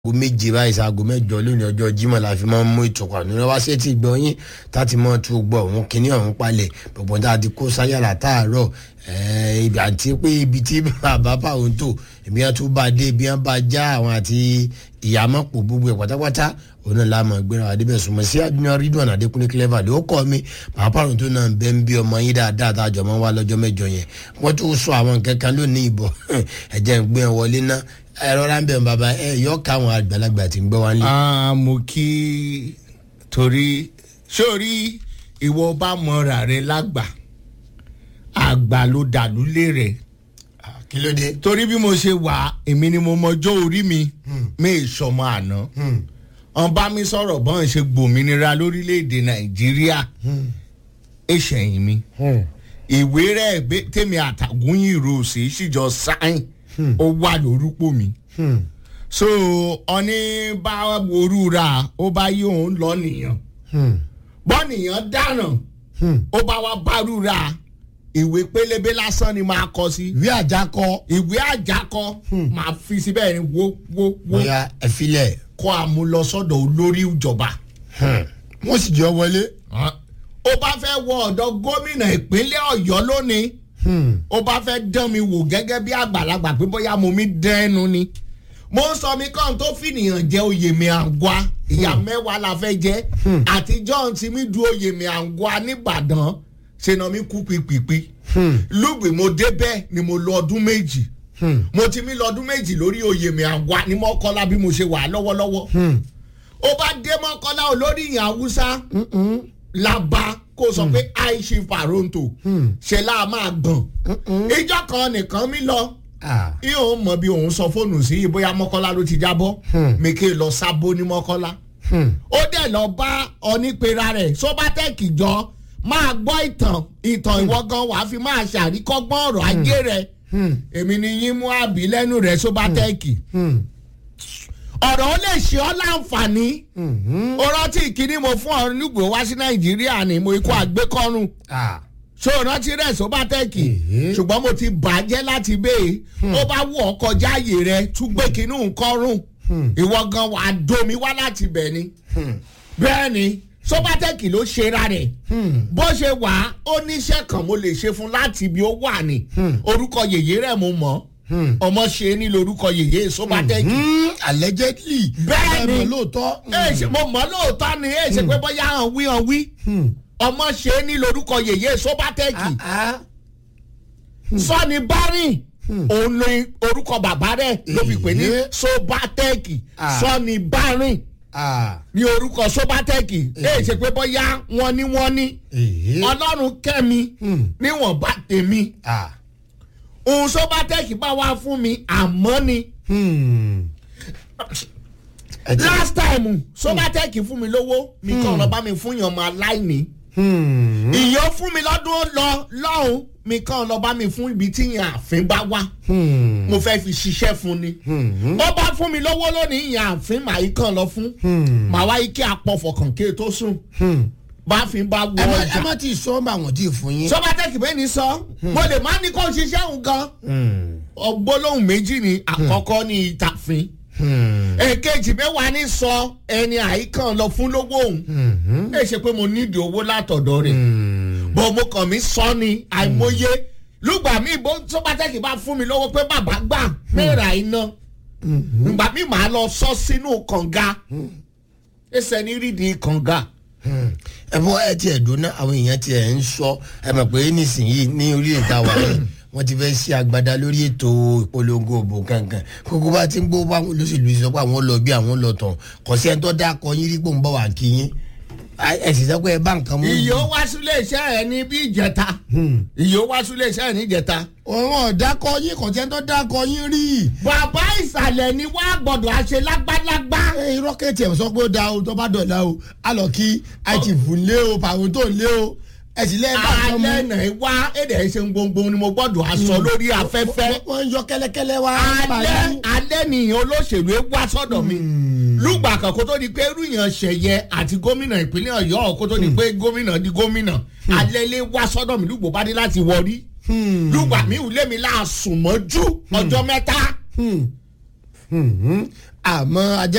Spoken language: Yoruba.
aago méje báyìí sáago mẹ́jọ lónìí ọjọ́ Jímọ̀ la fi máa ń mú ìtọ́kọ̀ àná wá sí ti gbọ́ yín láti mọ́ tún gbọ́ òun kínní ọ̀hún palẹ̀ gbogbo tá a ti kó sáyàrá táàárọ̀ ibi àti pé ibi tí bàbá fáwọn tó ibi yẹn tún bá dé ibi yẹn bá já àwọn àti ìyàmọ̀pọ̀ gbogbo ẹ̀ pátápátá òun náà láàmú gbéra wà débẹ̀ súnmọ́ sí àdúnyàn Ridwan Adékúnlé Clever ló kọ́ mi bàbá fáwọn tó náà bẹ́ ń bí ọmọ yín dáadáa tá a jọ mọ́ wá lọ́jọ́ mẹ́jọ yẹn wọ́n tún sọ àwọn nǹkan kan lónìí ìbọ̀ ẹ̀jẹ̀ ń gbé wọlé náà ẹ̀rọ ráńbẹ̀ bàbá yọ káwọn àgbàlagbà tí ń gbọ́ wá ní. mo kí torí sórí ìwọ bá mọra rẹ lágbà àgbà ló dàlúlé rẹ. kí ló dé. torí bí mo ṣe wà èmi ni mo mọjọ́ orí mi mi ìṣọmọ àná ọ̀n bá mi sọ̀rọ̀ bọ́n ṣe gbòmìnira lórílẹ̀‐èdè Nàìjíríà ẹ̀ṣẹ̀yìn mi ìwé rẹ̀ tèmi àtàgùnyìn rose ṣìjọ sáyìn ó wà lórúkọ mi so ọní bá worúra ó bá yí òun lọ nìyàn bọ́nìyàn dáràn ó bá wá bárúra ìwé pélébé lásán ni máa kọ sí. ìwé àjákọ máa fi síbẹ̀ ni wo. bóyá ẹ filẹ̀. kọ́ àmúlọsọ́dọ̀ olórí ìjọba. wọ́n sì jọ wọlé. ó bá fẹ́ wọ ọ̀dọ̀ gómìnà ìpínlẹ̀ Ọ̀yọ́ lónìí. ó bá fẹ́ dán mi wò gẹ́gẹ́ bí àgbàlagbà pé bóyá mo mi dẹ́nu ni. mo ń sọ mi kàn tó fìnìyàn jẹ́ oyè mi àǹgwá ìyá mẹ́wàá la fẹ́ jẹ́ àtijọ́ ti mi du oyè mi àǹgwá nìbàdàn ṣènà mi kú pípípí lùgbì mo débẹ̀ ni mo lọ ọdún méjì mo ti mi lọ ọdún méjì lórí oyè mi àǹgwá ní Mọ́kọ́lá bí mo ṣe wà lọ́wọ́lọ́wọ́ ó bá dé Mọ́kọ́lá olórí ìyàn Haúsá làbá kó sọ pé àìṣe fàrọ́ǹtò ṣe láà máa gbọ̀n ìjọ kan nìkan mi lọ ihò mọ̀ bí òun sọ fóònù sí bóyá Mọ́kọ́lá ló ti jábọ́ mèké lọ sábó ní Mọ́kọ́lá ó dẹ̀ lọ bá onípera rẹ̀ Sóbátẹ́ẹ̀kì jọ máa gbọ́ ìtàn ìwọ gan wàá fi máa ṣàríkọ́gbọ́n ọ̀rọ̀ ajé rẹ̀ èmi ni yín mú àbí lẹ́nu rẹ̀ Sóbátẹ́ẹ̀kì ọ̀rọ̀ ó lè ṣe ọ́ láǹfààní ó rántí ìkíní mo fún ọ nígbò wá sí Nàìjíríà ni mo ikú àgbékọ́rùn ṣó rántí rẹ̀ Sóbátẹ́ẹ̀kì ṣùgbọ́n mo ti bàjẹ́ láti bẹ́ẹ̀ ó bá wù ọ́ kọjá ààyè rẹ̀ tún gbé kínú nkọ́rùn ìwọ gan wàá domi wá láti bẹ̀ ni bẹ́ẹ̀ ni Sóbátẹ́ẹ̀kì ló ṣera rẹ̀ bó ṣe wà ó níṣẹ́ kan mo lè ṣe fún láti ibi ó wà ní orúkọ yèyé rẹ̀ mo mọ̀ ọmọ ṣe ní lórúkọ yèyé Sóbátẹ́ẹ̀kì. allegedly bẹ́ẹ̀ ni lóòótọ́. mo mọ̀ lóòótọ́ ni èyí ṣe pé bóyá hàn wí ọmọ ṣe ní lórúkọ yèyé Sóbátẹ́ẹ̀kì Sọ́ni Bárìn òun ni orúkọ bàbá rẹ̀ ló fi pè ní Sóbátẹ́ẹ̀kì Sọ́ni Bárìn ní orúkọ Sóbátẹ́ẹ̀kì èyí ṣe pé bóyá wọ́n ní Ọlọ́run kẹ́mi níwọ̀n bá tèmi òun Sóbátẹ́ẹ̀kì bá wá fún mi àmọ́ ni last time Sóbátẹ́ẹ̀kì fún mi lówó mi kàn lọ bá mi fún yàn ọmọ aláìní ìyó fún mi lọ́dún lọ́hùn mi kàn lọ bá mi fún ibi tí yàn àfin bá wá mo fẹ́ fi ṣiṣẹ́ fún ni ó bá fún mi lówó lónìí yàn àfin màá yí kàn lọ fún màá wá yí kí apọ̀fọ̀kàn ké tó sùn bá fi bá wọ ọjà. ẹ má ti sọ ọ́n àwọn tí ì fún yín. Sóbátẹ́ẹ̀kì bẹ́ẹ̀ ni sọ mo lè má ní kó ṣiṣẹ́ òun gan ọgbólóhùn méjì ni àkọ́kọ́ ní ìtàfin èkejì mẹ́wàá ní sọ ẹni àìkàn lọ fún lówó òun ẹ ṣe pé mo nídìí owó látọ̀dọ̀ rẹ̀ bọ̀ mo kàn mí sọ ni àìmọye lùgbà mi bó Sóbátẹ́ẹ̀kì bá fún mi lówó pé bàbá gbà mẹ́ra iná ìgbà mi màá lọ sọ sínú kànga ẹsẹ̀ ní rídìí kànga. ẹ bọ́ ẹ tiẹ̀ dúná àwọn èèyàn tiẹ̀ ń sọ ẹ mọ̀ pé nísìnyí ní orílẹ̀-èdè wa wọ́n ti fẹ́ ṣe agbada lórí ètò ìpolongo òbò kankan kókó bá ti ń gbó bá olóṣèlú sọ pé àwọn lọ bí àwọn lọ tàn kò sí ẹni tó dá akọ yín rí pò ń bọ̀ wá kí yín ẹ sì sọ pé ẹ bá nǹkan mú. ìyó wá sílé iṣẹ́ ẹ ní bí ìjẹta ìyó wá sílé iṣẹ́ ẹ ní ìjẹta. òun ọ̀dàkọ yín kò sí ẹni tó dá akọ yín rí. bàbá ìsàlẹ̀ ni wàá gbọ́dọ̀ àṣẹ lágbálágbá. rọ́kẹ̀tì ẹ̀ sọ pé ó da o tó bá dọ̀la o a lọ kí àìtìfù lé o pàwọn tó lé o ẹ sì lẹ́ẹ̀ bá sọ mú. alẹ́ náà wá èdè ẹ̀ṣẹ̀ gbogbo ni mo gbọ́dọ̀ aṣọ lórí afẹ́fẹ́. wọ́n ń yọ kẹ́lẹ́kẹ́lẹ́ wá. alẹ́ nìyẹn olóṣèlú wá sọ́dọ̀ mi. lùgbà kan kó tó di pé rúyàn ṣẹ̀yẹ àti gómìnà ìpínlẹ̀ Ọ̀yọ́ kó tó di pé gómìnà di gómìnà alẹ́ lé wá sọ́dọ̀ mi lùgbò bá dé láti wọrí. lùgbà mi ò lé mi láàsùn mọ́jú ọjọ́ mẹ́ta. àmọ́ ajẹ́